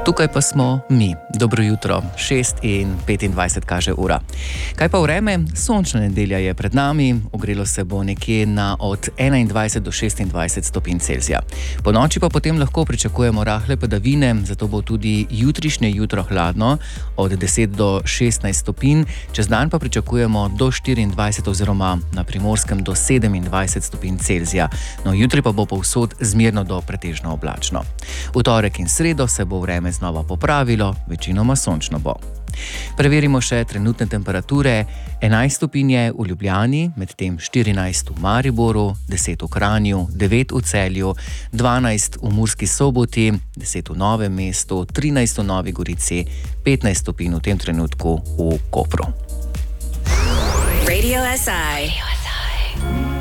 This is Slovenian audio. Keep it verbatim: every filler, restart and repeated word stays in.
Tukaj pa smo mi. Dobro jutro, šest in petindvajset kaže ura. Kaj pa vreme? Sončna nedelja je pred nami, ogrelo se bo nekje na od enaindvajset do šestindvajset stopinj Celzija. Po noči pa potem lahko pričakujemo rahle padavine, zato bo tudi jutrišnje jutro hladno, od deset do šestnajst stopinj, čez dan pa pričakujemo do štiriindvajset oziroma na Primorskem do sedemindvajset stopinj Celzija. No, jutri pa bo povsod zmerno do pretežno oblačno. V torek in sredo se bo vreme znova popravilo, večinoma sončno bo. Preverimo še trenutne temperature. enajst stopinj v Ljubljani, medtem štirinajst v Mariboru, deset v Kranju, devet v Celju, dvanajst v Murski Soboti, deset v Novem mestu, trinajst v Novi Gorici, petnajst stopinj v tem trenutku v Kopru. Radio S I.